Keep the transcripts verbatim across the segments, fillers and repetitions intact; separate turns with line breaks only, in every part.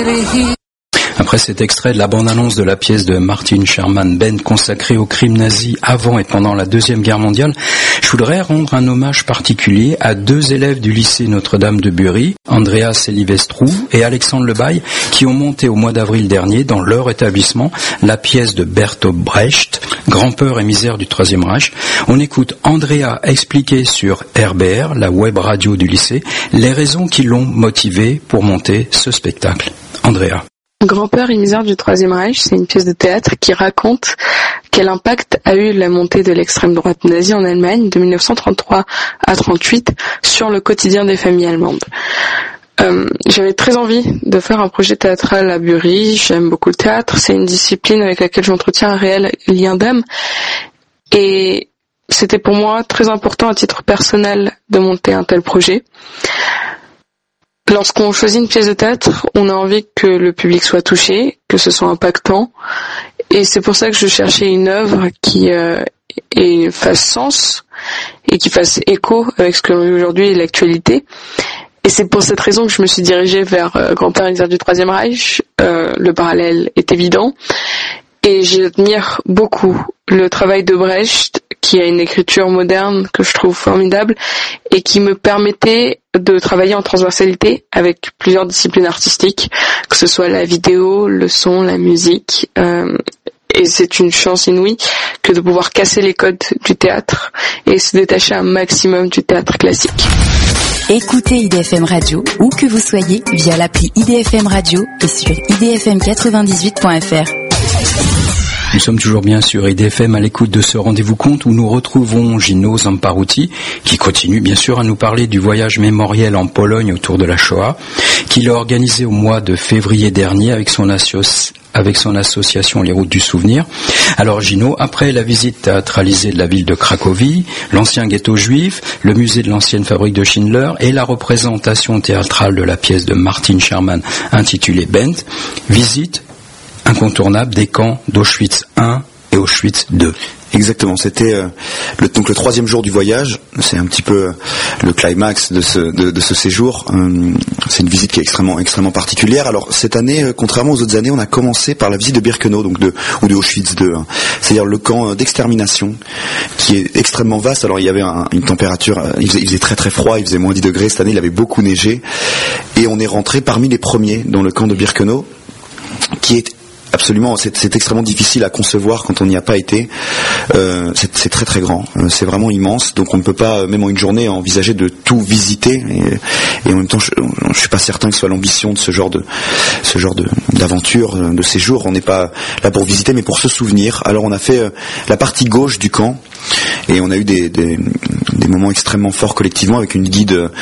Après cet extrait de la bande-annonce de la pièce de Martin Sherman Bent consacrée au crime nazi avant et pendant la Deuxième Guerre mondiale, je voudrais rendre un hommage particulier à deux élèves du lycée Notre-Dame de Bury, Andrea Silvestrou et Alexandre Lebaille, qui ont monté au mois d'avril dernier dans leur établissement la pièce de Bertolt Brecht, Grand-peur et misère du Troisième Reich. On écoute Andrea expliquer sur R B R, la web radio du lycée, les raisons qui l'ont motivé pour monter ce spectacle. Andrea.
Grand-peur et misère du Troisième Reich, c'est une pièce de théâtre qui raconte quel impact a eu la montée de l'extrême droite nazie en Allemagne de dix-neuf cent trente-trois à trente-huit sur le quotidien des familles allemandes. Euh, j'avais très envie de faire un projet théâtral à Bury, j'aime beaucoup le théâtre, c'est une discipline avec laquelle j'entretiens un réel lien d'âme et c'était pour moi très important à titre personnel de monter un tel projet. Lorsqu'on choisit une pièce de théâtre, on a envie que le public soit touché, que ce soit impactant. Et c'est pour ça que je cherchais une œuvre qui euh, ait, fasse sens et qui fasse écho avec ce que l'on vit aujourd'hui et l'actualité. Et c'est pour cette raison que je me suis dirigée vers euh, Grand-père et misère du Troisième Reich. Euh, le parallèle est évident. Et j'admire beaucoup le travail de Brecht, qui a une écriture moderne que je trouve formidable et qui me permettait de travailler en transversalité avec plusieurs disciplines artistiques, que ce soit la vidéo, le son, la musique. Euh, et c'est une chance inouïe que de pouvoir casser les codes du théâtre et se détacher un maximum du théâtre classique.
Écoutez I D F M Radio, où que vous soyez, via l'appli I D F M Radio et sur i d f m quatre-vingt-dix-huit point f r.
Nous sommes toujours bien sur I D F M à l'écoute de ce rendez-vous conte où nous retrouvons Gino Zamparuti, qui continue bien sûr à nous parler du voyage mémoriel en Pologne autour de la Shoah, qu'il a organisé au mois de février dernier avec son, associ... avec son association Les Routes du Souvenir. Alors Gino, après la visite théâtralisée de la ville de Cracovie, l'ancien ghetto juif, le musée de l'ancienne fabrique de Schindler et la représentation théâtrale de la pièce de Martin Sherman intitulée Bent, visite incontournable des camps d'Auschwitz un et Auschwitz deux.
Exactement, c'était euh, le, donc le troisième jour du voyage, c'est un petit peu euh, le climax de ce, de, de ce séjour. Euh, c'est une visite qui est extrêmement, extrêmement particulière. Alors cette année, euh, contrairement aux autres années, on a commencé par la visite de Birkenau, donc de, ou de Auschwitz deux, hein, c'est-à-dire le camp d'extermination, qui est extrêmement vaste. Alors il y avait un, une température, euh, il, faisait, il faisait très très froid, il faisait moins dix degrés, cette année il avait beaucoup neigé, et on est rentré parmi les premiers dans le camp de Birkenau, qui est absolument, c'est, c'est extrêmement difficile à concevoir quand on n'y a pas été. Euh, c'est, c'est très très grand, euh, c'est vraiment immense. Donc on ne peut pas, même en une journée, envisager de tout visiter. Et, et en même temps, je ne suis pas certain que ce soit l'ambition de ce genre de, ce genre de d'aventure, de séjour. On n'est pas là pour visiter, mais pour se souvenir. Alors on a fait euh, la partie gauche du camp. Et on a eu des, des, des moments extrêmement forts collectivement avec une guide euh,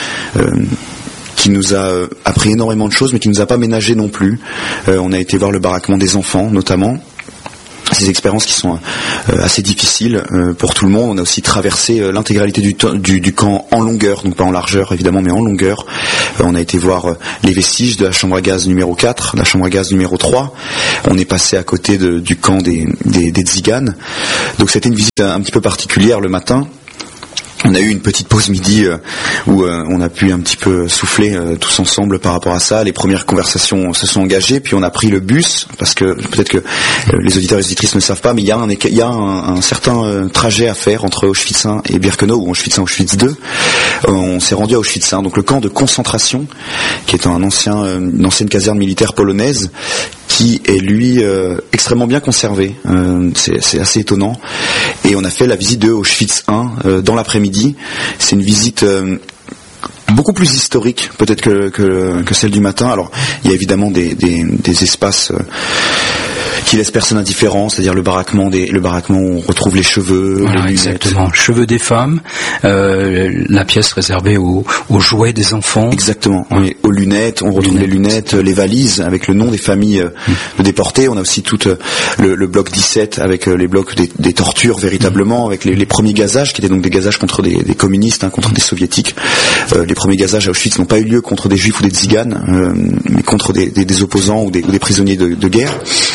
qui nous a appris énormément de choses, mais qui nous a pas ménagé non plus. Euh, on a été voir le baraquement des enfants, notamment. Ces expériences qui sont euh, assez difficiles euh, pour tout le monde. On a aussi traversé euh, l'intégralité du, to- du, du camp en longueur, donc pas en largeur évidemment, mais en longueur. Euh, on a été voir euh, les vestiges de la chambre à gaz numéro quatre, la chambre à gaz numéro trois. On est passé à côté de, du camp des, des, des Tziganes. Donc c'était une visite un, un petit peu particulière le matin. On a eu une petite pause midi euh, où euh, on a pu un petit peu souffler euh, tous ensemble par rapport à ça. Les premières conversations se sont engagées, puis on a pris le bus, parce que peut-être que euh, les auditeurs et les auditrices ne savent pas, mais il y a un, il y a un, un certain euh, trajet à faire entre Auschwitz un et Birkenau, ou Auschwitz un et Auschwitz deux. Euh, on s'est rendu à Auschwitz un, donc le camp de concentration, qui est un ancien, euh, une ancienne caserne militaire polonaise, qui est lui euh, extrêmement bien conservé. Euh, c'est, c'est assez étonnant. Et on a fait la visite de Auschwitz un euh, dans l'après-midi. C'est une visite euh, beaucoup plus historique peut-être que, que, que celle du matin. Alors il y a évidemment des, des, des espaces euh, qui laisse personne indifférent, c'est-à-dire le baraquement des, le baraquement où on retrouve les cheveux,
voilà,
les
exactement, cheveux des femmes, euh, la pièce réservée aux, aux jouets des enfants.
Exactement, oui, aux lunettes, on retrouve lunettes. les lunettes, les valises avec le nom des familles euh, mmh. de déportés. On a aussi tout euh, le, le bloc dix-sept avec euh, les blocs des, des tortures véritablement, mmh. avec les, les premiers gazages qui étaient donc des gazages contre des, des communistes, hein, contre mmh. des soviétiques. Euh, les premiers gazages à Auschwitz n'ont pas eu lieu contre des juifs ou des tziganes, euh, mais contre des, des, des opposants ou des, ou des prisonniers de, de guerre.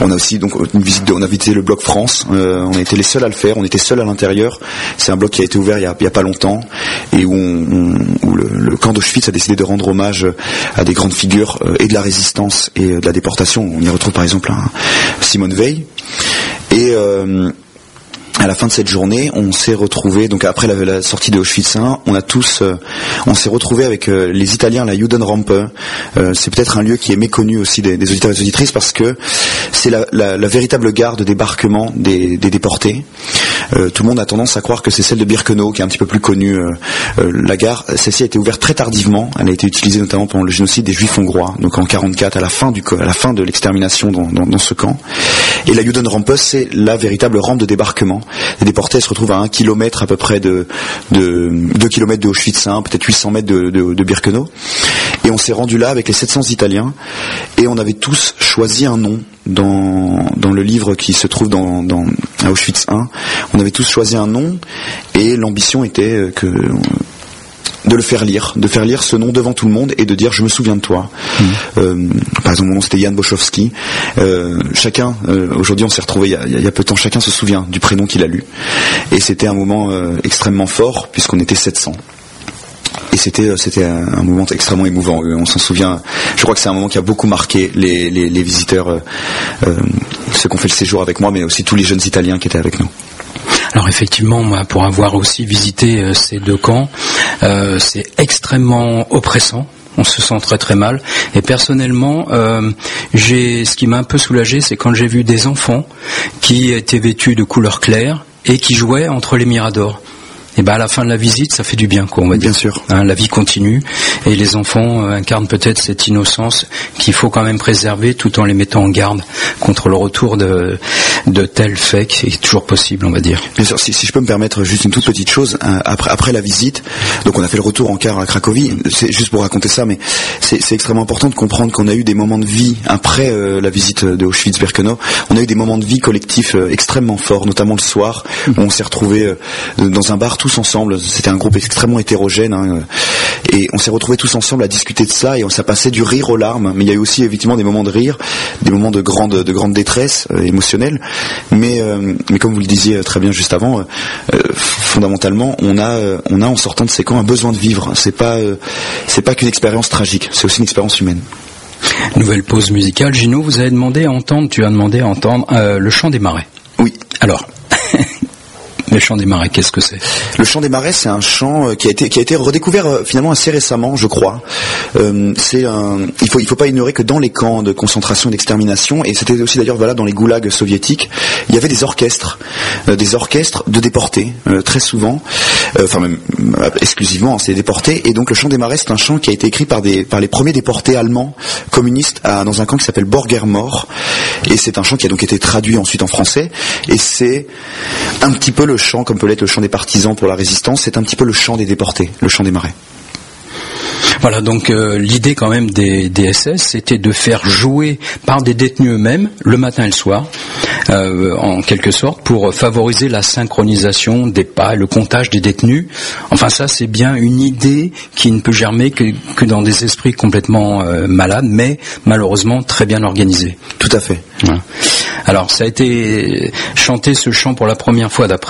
On a aussi donc une visite de, on a visité le bloc France. Euh, on a été les seuls à le faire. On était seuls à l'intérieur. C'est un bloc qui a été ouvert il y a, il y a pas longtemps et où, on, on, où le, le camp d'Auschwitz a décidé de rendre hommage à des grandes figures euh, et de la résistance et euh, de la déportation. On y retrouve par exemple un Simone Veil. Et euh, à la fin de cette journée, on s'est retrouvé donc après la, la sortie de Auschwitz un, on a tous, euh, on s'est retrouvé avec euh, les Italiens, la Judenrampe. Euh, c'est peut-être un lieu qui est méconnu aussi des, des auditeurs et des auditrices parce que c'est la, la, la véritable gare de débarquement des, des déportés. Euh, tout le monde a tendance à croire que c'est celle de Birkenau qui est un petit peu plus connue. Euh, euh, la gare, celle-ci a été ouverte très tardivement. Elle a été utilisée notamment pendant le génocide des Juifs hongrois, donc en quarante-quatre, à la fin du, à la fin de l'extermination dans, dans, dans ce camp. Et la Judenrampe, c'est la véritable rampe de débarquement. Les déportés se retrouvent à un kilomètre à peu près de, de deux kilomètres de Auschwitz un, peut-être huit cents mètres de, de, de Birkenau. Et on s'est rendu là avec les sept cents Italiens et on avait tous choisi un nom dans, dans le livre qui se trouve dans, dans à Auschwitz un. On avait tous choisi un nom et l'ambition était que de le faire lire, de faire lire ce nom devant tout le monde et de dire je me souviens de toi. Mmh. Euh, par exemple mon nom c'était Jan Boschowski. Euh, chacun, euh, aujourd'hui on s'est retrouvé il y, a, il y a peu de temps, chacun se souvient du prénom qu'il a lu. Et c'était un moment euh, extrêmement fort puisqu'on était sept cents. Et c'était c'était un, un moment extrêmement émouvant. On s'en souvient. Je crois que c'est un moment qui a beaucoup marqué les, les, les visiteurs, euh, euh, ceux qui ont fait le séjour avec moi, mais aussi tous les jeunes Italiens qui étaient avec nous.
Alors effectivement, moi, pour avoir aussi visité euh, ces deux camps, euh, c'est extrêmement oppressant. On se sent très très mal. Et personnellement, euh, j'ai, ce qui m'a un peu soulagé, c'est quand j'ai vu des enfants qui étaient vêtus de couleur claire et qui jouaient entre les miradors. Et ben à la fin de la visite, ça fait du bien, quoi, on va dire.
Bien sûr.
Hein, la vie continue et les enfants euh, incarnent peut-être cette innocence qu'il faut quand même préserver, tout en les mettant en garde contre le retour de de tels faits qui est toujours possible, on va dire.
Bien sûr. Si, si je peux me permettre juste une toute petite chose, hein, après après la visite, donc on a fait le retour en car à Cracovie. C'est juste pour raconter ça, mais c'est, c'est extrêmement important de comprendre qu'on a eu des moments de vie après euh, la visite de Auschwitz-Birkenau. On a eu des moments de vie collectifs euh, extrêmement forts, notamment le soir où on s'est retrouvés euh, dans un bar tous ensemble. C'était un groupe extrêmement hétérogène, hein, et on s'est retrouvés tous ensemble à discuter de ça et on s'est passé du rire aux larmes, mais il y a eu aussi effectivement des moments de rire, des moments de grande de grande détresse euh, émotionnelle, mais euh, mais comme vous le disiez très bien juste avant, euh, fondamentalement on a euh, on a en sortant de ces camps un besoin de vivre. C'est pas euh, c'est pas qu'une expérience tragique, c'est aussi une expérience humaine.
Nouvelle pause musicale. Gino, vous avez demandé à entendre, tu as demandé à entendre euh, le chant des marais.
Oui.
Alors. Le chant des marais, qu'est-ce que c'est ?
Le chant des marais, c'est un chant qui a été qui a été redécouvert euh, finalement assez récemment, je crois. Euh, c'est un, il faut il faut pas ignorer que dans les camps de concentration et d'extermination, et c'était aussi d'ailleurs voilà dans les goulags soviétiques, il y avait des orchestres, euh, des orchestres de déportés euh, très souvent, euh, enfin même euh, exclusivement, hein, c'est des déportés. Et donc le chant des marais, c'est un chant qui a été écrit par des par les premiers déportés allemands communistes à, dans un camp qui s'appelle Borgermoor, et c'est un chant qui a donc été traduit ensuite en français. Et c'est un petit peu le chant, comme peut l'être le chant des partisans pour la résistance, c'est un petit peu le chant des déportés, le chant des marais.
Voilà, donc euh, l'idée quand même des, des S S, c'était de faire jouer par des détenus eux-mêmes, le matin et le soir, euh, en quelque sorte, pour favoriser la synchronisation des pas, le comptage des détenus. Enfin ça, c'est bien une idée qui ne peut germer que, que dans des esprits complètement euh, malades, mais malheureusement très bien organisés.
Tout à fait.
Voilà. Alors ça a été chanté, ce chant, pour la première fois d'après